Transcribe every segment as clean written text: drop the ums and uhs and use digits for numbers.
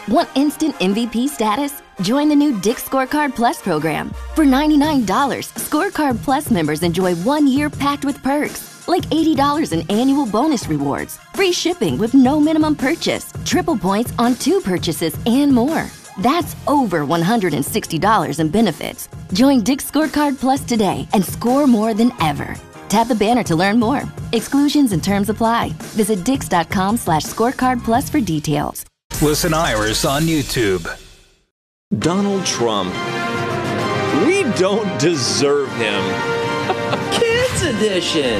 Want instant MVP status? Join the new Dick's Scorecard Plus program. For $99, Scorecard Plus members enjoy 1 year packed with perks, like $80 in annual bonus rewards, free shipping with no minimum purchase, triple points on 2 purchases, and more. That's over $160 in benefits. Join Dick's Scorecard Plus today and score more than ever. Tap the banner to learn more. Exclusions and terms apply. Visit dix.com/scorecardplus for details. Listen Iris on YouTube. Donald Trump. We don't deserve him. Kids edition.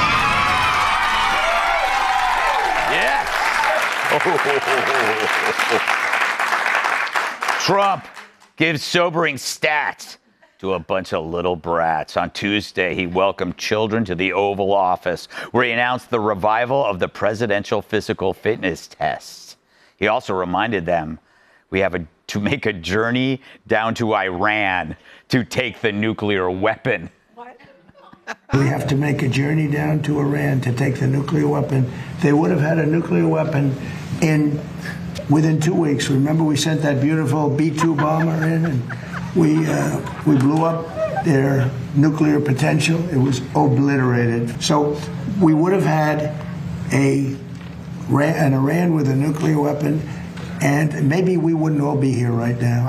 Yes. Trump gives sobering stats to a bunch of little brats. On Tuesday, he welcomed children to the Oval Office, where he announced the revival of the presidential physical fitness tests. He also reminded them we have to make a journey down to Iran to take the nuclear weapon. What? We have to make a journey down to Iran to take the nuclear weapon. They would have had a nuclear weapon within 2 weeks. Remember, we sent that beautiful B-2 bomber in, and we blew up their nuclear potential. It was obliterated. So we would have had an Iran with a nuclear weapon, and maybe we wouldn't all be here right now.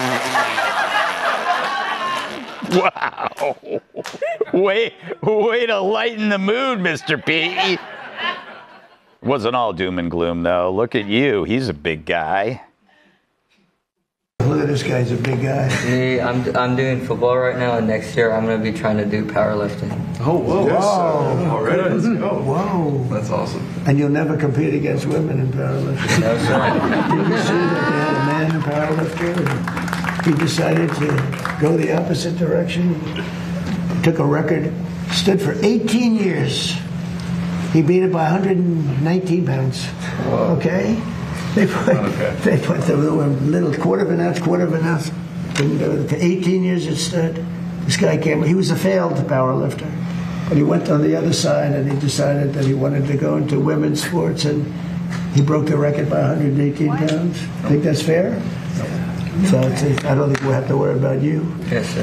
Wow. Way to lighten the mood, Mr. P. Wasn't all doom and gloom, though. Look at you. He's a big guy. Look at this guy's a big guy. Me, I'm doing football right now, and next year I'm going to be trying to do powerlifting. Oh, whoa. Yes, Already, let's go. Whoa. That's awesome. And you'll never compete against women in powerlifting. No, sir. Did you see that they had a man powerlifter, and he decided to go the opposite direction? He took a record, stood for 18 years. He beat it by 119 pounds. Whoa. Okay? They put the little quarter of an ounce, to 18 years it stood. This guy he was a failed powerlifter. But he went on the other side, and he decided that he wanted to go into women's sports, and he broke the record by 118 pounds. Think that's fair? Yeah. So I don't think we'll have to worry about you. Yes, sir.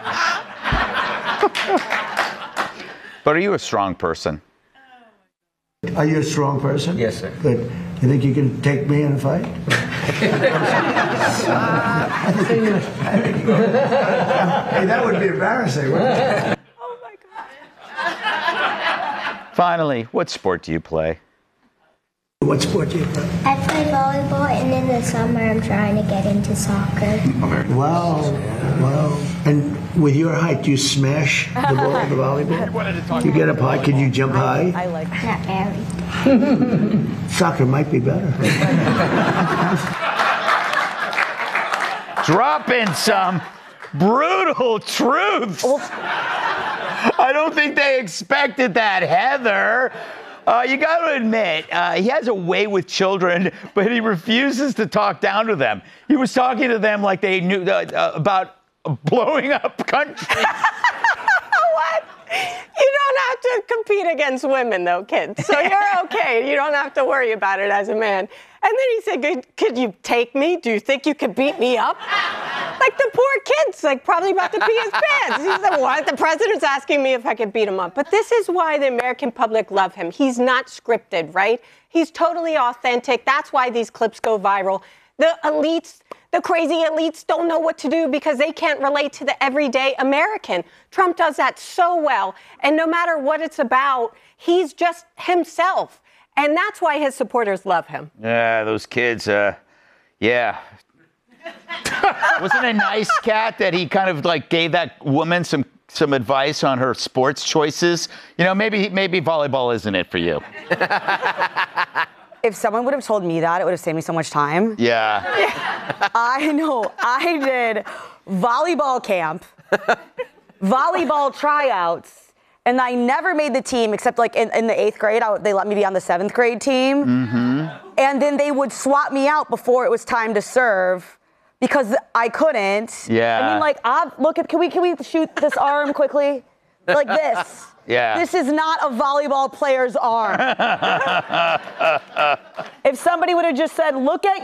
But are you a strong person? Are you a strong person? Yes, sir. Good. You think you can take me in a fight? Hey, that would be embarrassing, wouldn't it? Oh, my God. Finally, what sport do you play? What sport do you play? I play volleyball, and in the summer I'm trying to get into soccer. Wow. And with your height, do you smash the ball with the volleyball? You get up high? Can you jump high? I like that. Not very. Soccer might be better. Dropping some brutal truths. I don't think they expected that, Heather. You got to admit, he has a way with children, but he refuses to talk down to them. He was talking to them like they knew about blowing up countries. What? You don't have to compete against women, though, kids. So you're okay. You don't have to worry about it as a man. And then he said, could you take me? Do you think you could beat me up? Like the poor kid's probably about to pee his pants. He said, what? The president's asking me if I could beat him up. But this is why the American public love him. He's not scripted, right? He's totally authentic. That's why these clips go viral. The elites, the crazy elites don't know what to do because they can't relate to the everyday American. Trump does that so well. And no matter what it's about, he's just himself. And that's why his supporters love him. Yeah, those kids, yeah. Wasn't it nice, Kat, that he kind of gave that woman some advice on her sports choices? You know, maybe volleyball isn't it for you. If someone would have told me that, it would have saved me so much time. Yeah. I know. I did volleyball camp, volleyball tryouts, and I never made the team except in the 8th grade. They let me be on the 7th grade team. Mm-hmm. And then they would swap me out before it was time to serve because I couldn't. Yeah. I mean, can we shoot this arm quickly? Like this. Yeah. This is not a volleyball player's arm. If somebody would have just said, look at